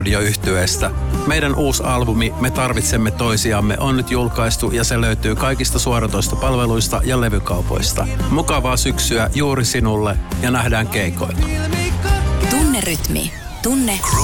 radioyhtyeestä. Meidän uusi albumi Me tarvitsemme toisiamme on nyt julkaistu ja se löytyy kaikista suoratoistopalveluista ja levykaupoista. Mukavaa syksyä juuri sinulle ja nähdään keikoilla. Tunne rytmi. Tunne